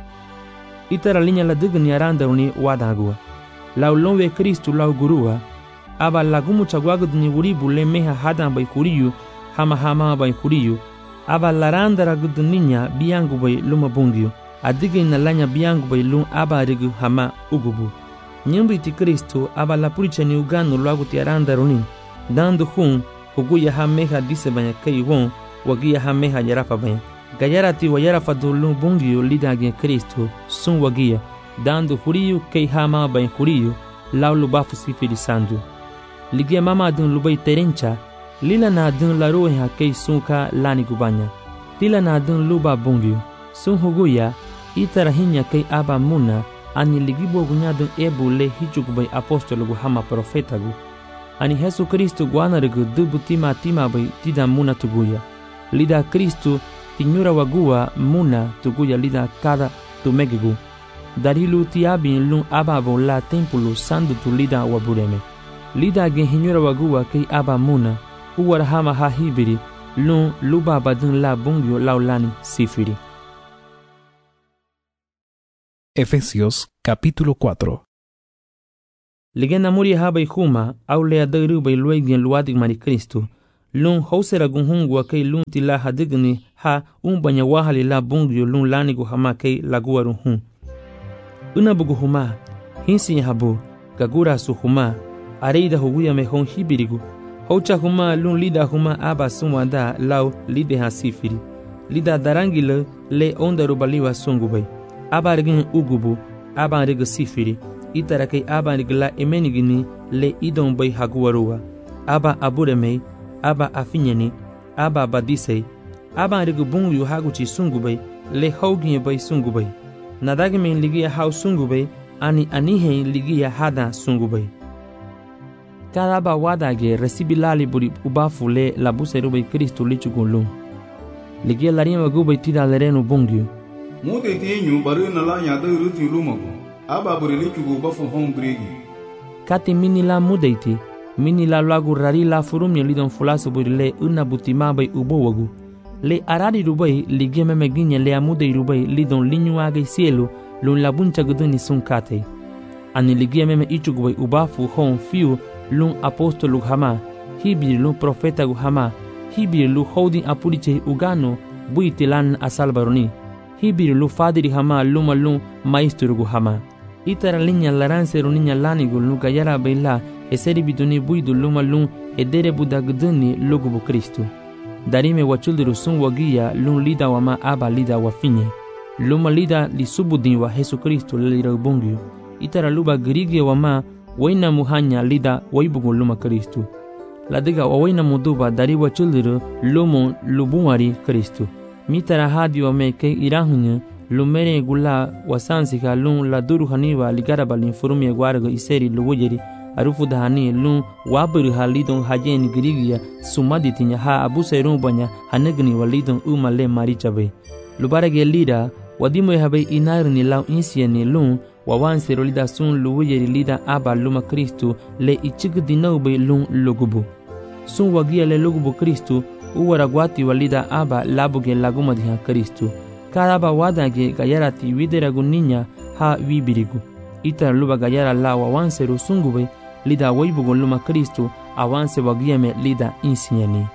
Itara linya ladiga ni aranderuni wadagua. Lau lonwe Kristu lau gurua, aba lagumu chagwagud ni wuribu le meha hadan bay kuriyu, hama hama bay kuriyu, aba laranda ragud ninya biangu bay luma bungyu, adige inalanya biangu bay lum aba rigu hama ugubu. Nyumbi ti Kristu aba la puricha ni uganu lagu ti aranda runi, dandu hun, huguya ha meha dise banya kei won, wagia ha meha yarafa banya. Gayarati wa yarafa du lum bungyu lidage Kristu, sun wagia. Dando huriyu kei hama bain huriyu lau lubafu sifiri sandu. Ligia mama dun lubai terencha lila na dun la rueha kei sunka lani gubanya. Tila na dun luba bungyu. Sun huguya itarahinya kei aba muna ani ligibo gunyadun ebu le hichugubai apostolo gu hama profeta gu. Ani Jesu Kristu guanarigu dubu tima bai tida muna tuguya. Lida Kristu tinyura wagua muna tuguya lida kada tumegigu. Darilu tiabin lun ababo la tempulu sandu tu lida wabureme. Lida gen hinyura wagua kei aba muna. Uwar hama ha hibiri lun luba badun la bungyo laulani sifiri. Efesios capítulo 4. Ligena muri habai huma au lea dairu bai luegien luadig mari Kristo. Lun hausera gunhungwa kei lun tila hadigni ha banya wahali la bungyo lun lanigu hama kei laguaru hun. Unabugu huma, hinsi habu, gagura su huma, areida huguya me hon hibirigu. Haucha huma lun lida huma aba sumwanda lau lide ha sifiri. Lida darangile le onda rubaliwa sungubai. Aba rigin ugubu, aba riga sifiri. Itara kei aba rigla emenigini le idon bai haguarua. Aba aburemei, aba afinyani, aba badisei. Aba riga bungyu haguchi sungubai le hauginye bai sungubai. Nadagime ligia hau sungubai ani anihe ligia hada sungubai. Cada aba wadage resibilali buri ubafu le labuseru bai Kristo lichugulun. Ligia larima gubai tira lerenu bungyu. Mude tenyu baru nala nyada uruti lumago. Aba buri lichugu bafu hong bregi. Kati mini la mudeiti, mini la lagu rari la furumnya lidon fulasu buri le unabutima bai ubowagu. Le arari rubai ligia memeginya le amudei rubai lidon linyuage cielo lun labuncha guduni sun kate. Ani ligia meme ichugu bai ubafu hong fiu lun apostolu hama, hibiri lun profeta gu hama, hibiri lu holding apuliche ugano buitilan asalbaroni, hibiri lu fadiri hama luma lun maestro gu hama. Itara linya laranse runinya lanigu lu gayara baila eseri biduni buidu luma lun edere budagduni lugubu Kristo. Darime wachuldiru sun wagia lun lida wama aba lida wafinye. Luma lida li subudin wa Jesu Kristo lira ubungyu. Itara luba grige wama waina muhanya lida waibugu luma Kristo. Ladiga waina muduba dari wachuldiru lumu lubumari Kristo. Mitara hadi wame ke irahunya lumere gula wasansika lun la duru haniwa ligaraba linfurumi guarga iseri luwujeri arufu dahani lun waburu halidon hajeni grigia sumaditinya ha abuserun banya hanegni walidon umale marichabe lubarage lida wadimo habe inarni law insieni lun wawansero lida sun luwujeri lida aba luma Kristo le ichigdinau be lun lugubu sun wagia le lugubu Kristo uwaragwati walida aba labuge lagumadiha Kristo Karaba wadage gayarati widera guninya ha wibirigu. Ita luba gayara la wawanse rusungube lida waibugo luma Kristo awanse wagiame lida insinyani.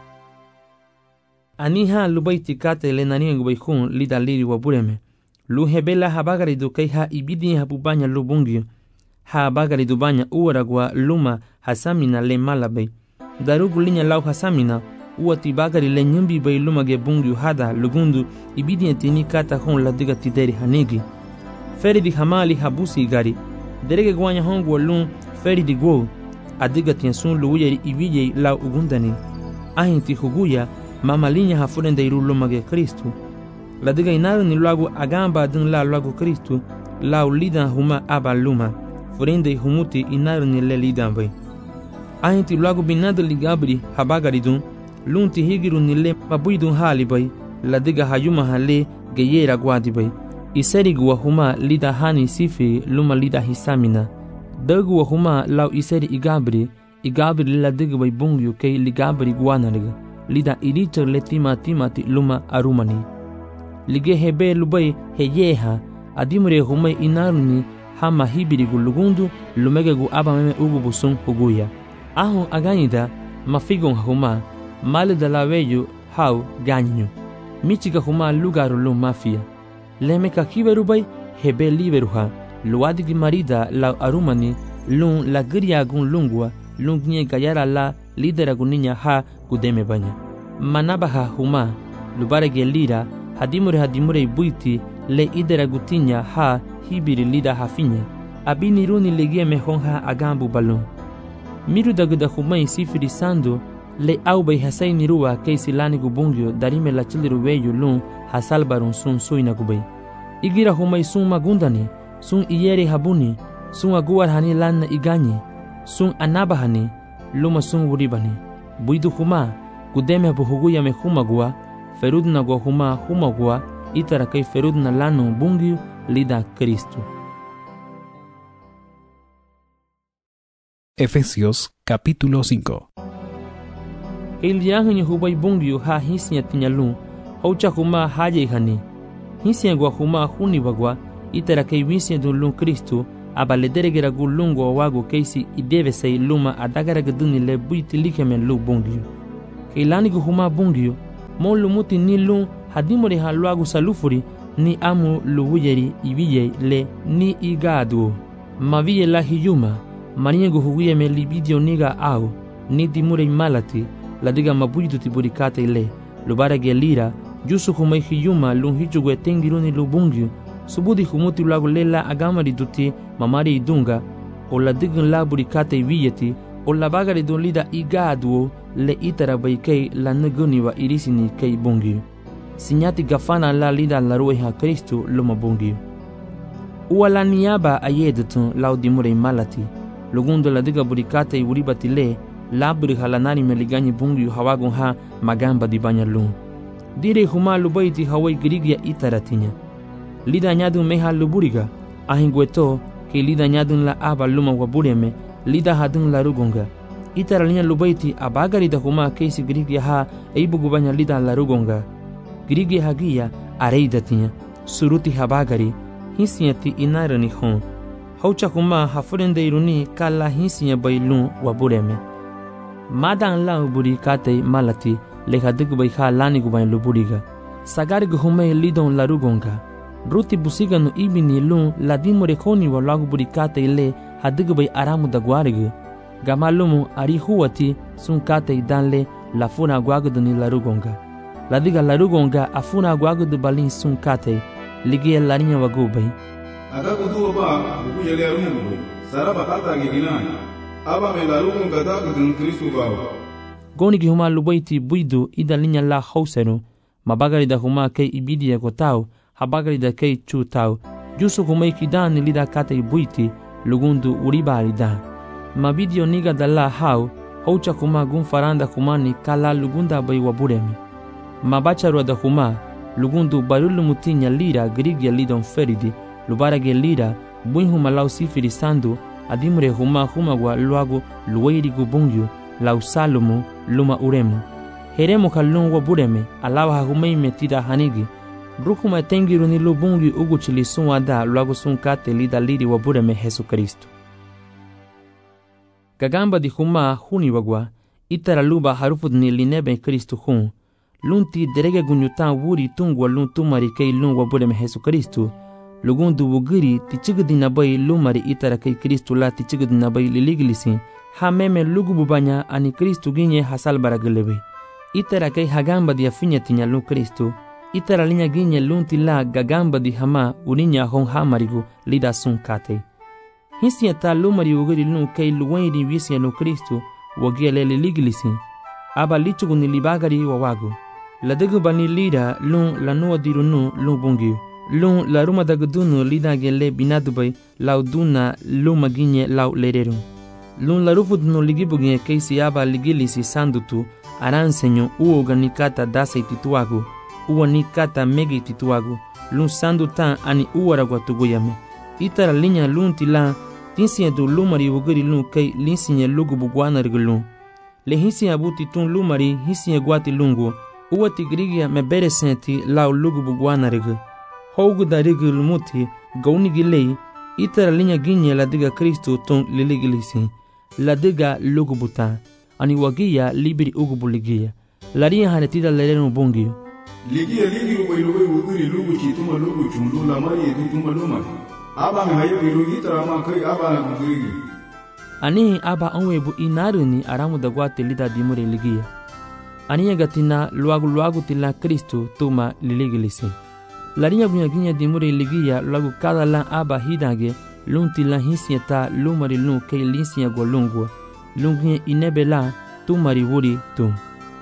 Aniha lubaiti kate le naniengube hun lida liri wabureme. Lu hebela habagari dukei ha ibidi habubanya lubungyo. Ha habagari dubanya uwaragwa luma hasamina le malabe. Darugu linya lau hasamina uati bagari le nyumbi bai lumage bungyu hada lugundu ibidiyentini kata hon la diga tideri hanigi. Feri di hamali habusi gari. Derege gwanya hongu walun feri di gwo. Adiga tiensun luuyeri ibijei lau ugundani. Ahinti huguya mamalinya hafurende iru lumage Kristu. La diga inaru ni lagu agamba dun la lagu Kristu lau lidan huma aba luma. Furende humuti inaru ni le lidan bai. Ahinti lagu binadu ligabri habagari dun lunti higiru nile mabuidun hali bai ladiga hayuma hale geyera gwadi bai iserigu wa huma lida hani sifi luma lida hisamina dagu wa huma lau iseri igabri ladiga bai bungyu kei ligabri gwanariga lida irichar le timati luma arumani lige hebe lubai heyeha adimure humai inaruni hama hibirigu lugundu lumegegu aba meme ugubusun huguya ahun aganyida mafigon huma Male da la veyo hau ganyu. Michiga huma lugaru lu mafia. Lemeka kiberubai hebe liberuha. Luadigi marida la arumani lun la gria gun lungwa lungnye gayara la lidera guninya ha gudeme banya. Manabaha huma lubarege lira hadimure buiti le idera gutinya ha hibiri lida hafinya. Abini runi legie mehonha agambu balun. Miru daguda huma sifiri sando le aubay hasay nirua kay silani gubungyo darime la chiliru weyo lun hasalbarun sun suina gubay. Igira humay sun magundani, sun iyeri habuni, sun aguar hani lanna igani, sun anabahani, luma sun wuribani. Buidu huma, gudeme buhuguya me humagua, ferudna gua humagua, itara kay ferudna lanu bungyo lida Kristo. Efesios capítulo 5. El yahanyo hubay bungyo ha hisnya tinyalun, haucha huma haye hani. Hisnya gua huma huni bagwa, itara kay wisya dun lung Kristo aba le deregera gu lungo wago keisi ideve say luma adagara gaduni le buiti likemen lu bungio kay lani gu huma bungio mon lumuti ni lung hadimore ha luagu salufuri ni amu luwuyeri ibiye le ni igadu maviye la hiyuma maniye gu huwiye me libidio niga au ni dimure malati la diga mabuidu tiburikate le lubara gelira jusu humay hiyuma lung hijugu etengiruni lu bungio subudi humuti luagu lela agamari duti mamari idunga o la digun la burikate ibiyeti o la bagari dun lida igadu le itara baikei la nuguni wa irisini kei bungio sinyati gafana la lida la rueha Kristo luma bungio uwa la niaba ayedutun laudimure malati lugundo la diga burikate iburibati le la burihalanari meliganyi bungio hawagun ha magamba di banyalun dire huma lubaiti hawai grigia itaratinya lida nyadun meha luburiga ahingweto ke lida nyadun la aba luma wabureme lida hadun la rugonga itara linya lubaiti abagari da huma keisi grigia ha eibugubanya lida la rugonga grigia hagia areidatinya suruti habagari hisiati inarani hon haucha huma hafurende iruni kala hisiya bailun wabureme madan la uburi kate malati lehadig bai ha lani gubai luburiga sagari guhume lidon la rugonga ruti busiganu ibini lun ladimore khoni wa lagu burikate ile hadig bai aramu da gwarig gamalumu ari huwati sun kate danle la funa gwaguduni la rugonga ladiga la rugonga afuna gwagudu balin sun kate ligie larinya wagubai aga kudu ba ku yele arungu saraba kata gidinai aba me la rugonga da gudun Kristo ba goni gi huma lubaiti buidu idalinya la hauseru mabagari da huma kei ibidia kotau habagari da kei chutau jusu humai kidan lida kate buiti lugundu uribari da mabidio niga dalla hau haucha kuma gun faranda kumani kala lugunda bai waburemi mabacharu da huma lugundu barulu mutinya lira grigia lidon feridi lubarage lira buin huma lau sifiri sandu adimure huma wa luagu luwairi gubungyu lau salumu luma uremu heremu kalun wabureme alawa humai metida hanigi rukuma tengiru ni lubungi uguchili sunwada luagu sunkate lida liri wabureme Yesu Kristo gagamba di huma huni wagwa itara luba harufud ni linebe Kristo hun lunti derege gunyutan wuri tungwa lun tumari kei lun wabureme Yesu Kristo lugundu wugiri tichigdi nabai lumari itara kei Kristo la tichigdi nabai liliglisi ha meme lugu bubanya ani Kristo ginye hasal baragelebe itara kei hagamba di afinya tinya lun Kristo itara linya ginye lunti la gagamba di hama uninya hon hamarigu lida sun kate hisia ta lumari wugiri lun kei luwairi wisia no Kristo wagiele liliglisi aba lichugu ni libagari wawagu ladegu bani lida lun lanua dirunu lun bungiu lun la ruma dagudunu lida gele binadubai lauduna luma ginye lau lereru lun la rufudunu ligibuginye keisi aba ligilisi sandutu aransenyo uo ganikata dasei tituagu uwa nikata megi tituagu lun sandutan ani uwaragwa tuguyame itara linya lun tila tinsiye du lumari wugiri lun kei linsiye lugu bugwana rigulun le hisiye abuti tun lumari hisiye gwati lungu uwa tigrigia mebere senti lau lugu bugwana rigu hougu da rigu lumuti gauni gilei itara linya ginye la diga Kristo tun liligilisi la diga lugu buta ani wagia libiri ugu ligia laria hanetida lerenu bungio ligia ligi uwailuwe wugiri lugu chituma lugu chundu la mari edutuma luma aba me hayo lugu itara ma kai aba na gugirigi ani aba onwebu inaruni aramu da gwate lida dimure ligia ani gatina luagu tila Kristo tuma liligilisi larinya bunyaginya dimure ligia luagu kada la aba hidage lunti la hisieta lumari lun kei linsiya golungwa lungie inebela tumari wuri tu.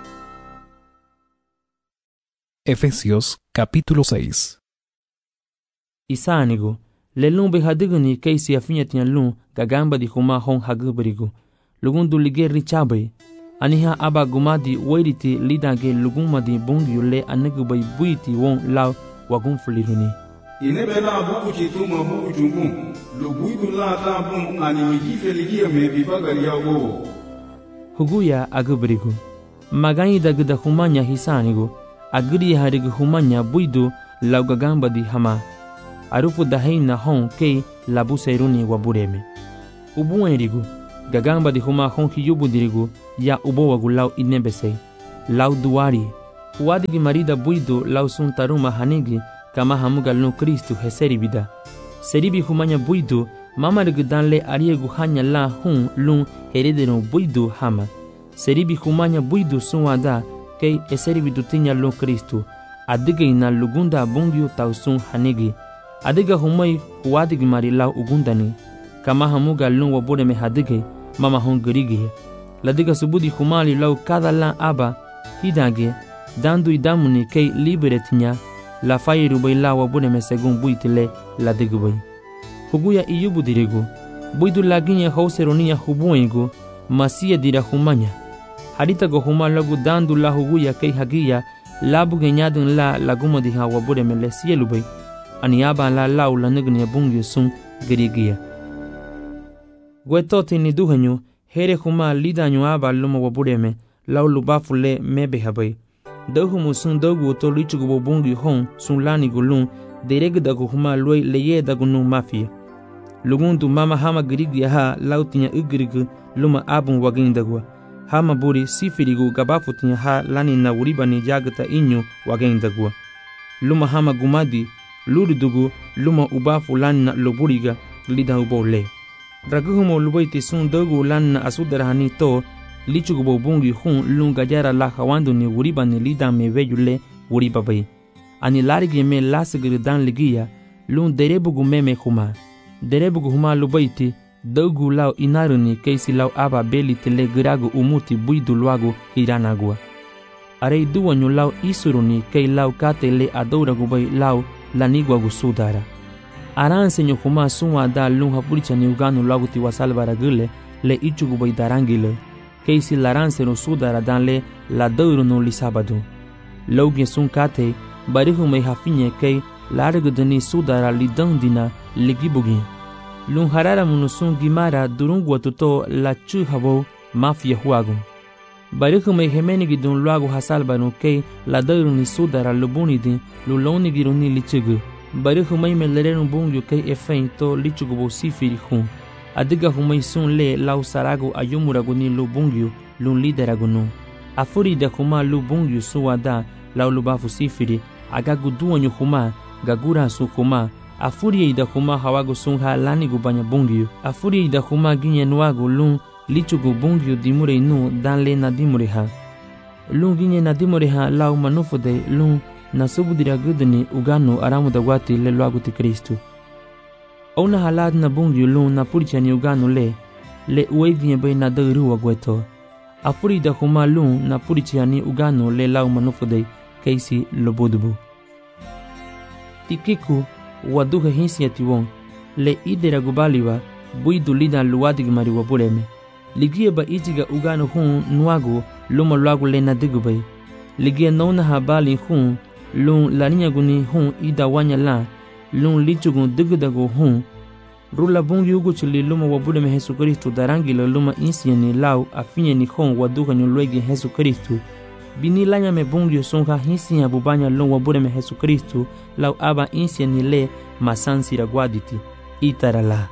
Efesios capítulo 6. Isanigo lelun be hadigni keisi afinyatinya lun gagamba di huma hon hagubrigo lugundu lige richabe aniha aba gumadi wairiti lidage lugumadi bungyule anegubay buiti won law wagun fuliruni inebela buku chituma buku chungu luguidu la tabun ani mijife ligia me bibagari yago huguya agubrigo magani dagda humanya hisanigo agri harigu humanya buidu law gagamba di hama arufu dahaina hon ke labuseruni wabureme. Ubu erigu, gagamba di huma hon hiyubu dirigu, ya ubo wagu lau inebesei. Lau duari, huadigi marida buidu lau suntaruma hanigi, kama hamugal no Kristu heseribida. Seribi humanya buidu, mama danle ariegu hanya la hun lun heredero buidu hama. Seribi humanya buidu sunwada, kei eseribidu tinya lo Kristu. Adiga ina lugunda bungiu tausun hanigi. Adiga humai huadigi mari lau ugundani. Kama hamugal lun wabureme hadige, mama hon gerigi. Ladiga subudi humali lau kada la aba, hidage, dandu idamuni kei liberetinya, la fairu bai la wabureme segun buitile la digubai. Huguya iyubu dirigu, buidu laginya hauseronia hubuengu, masia dira humanya. Harita go huma lagu dandu la huguya kei hagia, labu genyadun la laguma diha wabureme le sielubai, aniaba la lau la nugnia bungi sun gerigia. Gwetoti ni duhenyu, here huma lidanyu aba luma wabureme, lau lubafu le mebehabai. Dohumu sun dogu to lichugu bungi hon sun lani gulun, dereg dagu huma loi leye dagu nu mafia. Lugundu mama hama gerigi ha lau tinya ugirigu luma abun wagin dagua. Hama buri sifirigu gabafu tinya ha lani na uribani jagata inyu wagin dagua. Luma hama gumadi, lurudugu luma ubafu lani na loburiga lida ubole. Raguhumo lubaiti sun dogu lani na asudarahani to, lichugu bungi hun lunga jara la hawandu ni uribani lida me veyule uribabai. Ani larigi me lasagiri dan ligia, lun derebugu meme huma. Derebugu huma lubaiti, dogu lau inaruni keisi lau aba beli tele giragu umuti buidu luagu hiranagua. Arei duwanyu lau isuruni kei lau kate le adouragu bai lau laniguagu sudara. Aransenyo huma sunwa da lun hapuricha ni uganu luagu tiwasalvara gile le ichugu bai darangile. Keisi laransero sudara dan le la dourunu lisabadu. Lauge sun kate, barihu mai hafinye kei largudani sudara lidandina ligibugi. Lun harara munusun gimara durungwa tuto la chuhabo mafia huagu. Barihu mai hemenigi dun luagu hasalbanu kei la douruni sudara lubunidi luloni giruni lichugu. Barihu mai melerenu bungyu kei efein to lichugu sifiri hun. Adiga humai sun le lau saragu ayumuragu ni lubungyu lun lideragunu. Afuri da huma lubungyu suwada lau lubafu sifiri agagu duanyu huma gagura su huma. Afuri da huma hawagu sun ha lanigu banya bungyu. Afuri da huma ginye nuagu lun lichugu bungyu dimure inu dan le na dimure ha. Lun ginye na dimure ha lau manufude lun na subudira gudani uganu aramu da wati le luagu ti Kristu. Ona halad na bungyu lun na puricha ni uganu le ueginye bai na dairuwa gweto. Afuri da huma lun na puricha ni uganu le lau manufude keisi lobodubu. Tikiku waduha hinsi atiwon le idera gubaliwa buidu lida luwadig mariwa bureme. Ligia ba ijiga uganu hun nuagu luma luagu le na digubai. Ligia nauna habali hun lun laninya guni hun ida wanya la lun lichugun digudagu hun. Rula bungi ugu chili luma wabureme Jesu Kristu darangila luma insieni lau afinyeni hun waduha nyulwegi Jesu Kristu. Bini lanya me bungi songa hinsi ya bubanya lun wabureme Jesu Kristu lau aba insieni le masansi ragwaditi itarala.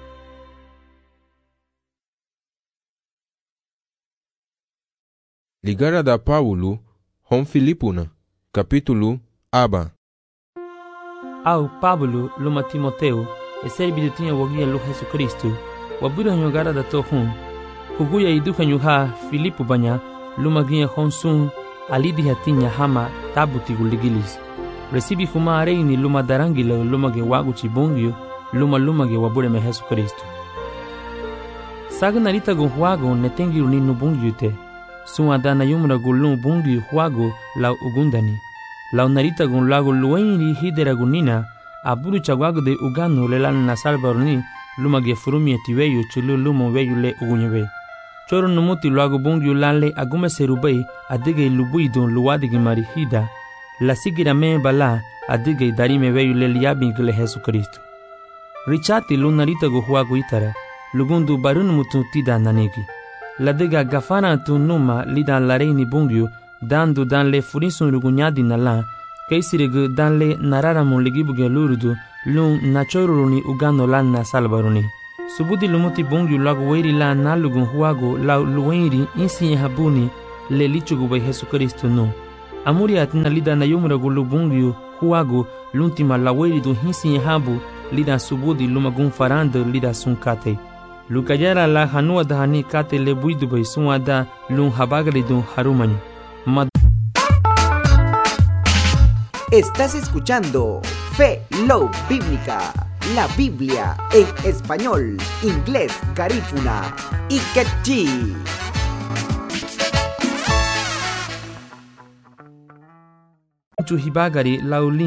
Ligara da Paulo hon Filipuna capítulo aba. Au Pablo luma Timoteo eserbidu tinha wagia lu Jesu Kristu wabura nyogara da to hun huguya iduka nyuha Filipu banya luma ginha hon sun alidi hatinya hama tabuti guligilis. Resibi huma areini luma darangila luma ge wagu chibungyo luma ge wabure me Jesu Kristu. Saga narita gon huago netengi uninu bungyo te. Sunwa dana yumra gulun bungyo huago lau ugundani. Lau narita gon lago luenri hidera gunina aburu chagwago de uganu lelan na salvaruni luma ge furumi etiweyo chulu luma weyu le ugunyebe. Choro numuti luago bungyo lanle agume serubei adige lubuidon luwadigi marihida. La sigira me bala adige darime veyu le liabingile Jesu Kristu. Richati lunarita go huago itara lugundu barun mutu tida nanegi. La diga gafana tu numa lidan lareini bungyo dandu dan le furisun rugunyadi na la keisirigu dan le nararamun ligibuge lurudu lun nachoruni ugano lan na salvaruni. Subudi lumuti bongyu lagu weri la nalugun huago la luwenri insi habuni le lichugu by Jesu Kristo no. Amuri atina lida na yumragu lubungyu huago luntima la weri du hinsi habu lida subudi lumagun faranda lida sunkate. Lukayara la hanua dahani kate le buidu by suada lun habagri du harumanyu. Estás escuchando Fe Love Bíblica, la Biblia en español, inglés, garífuna y quechí. Chuhibagari lauli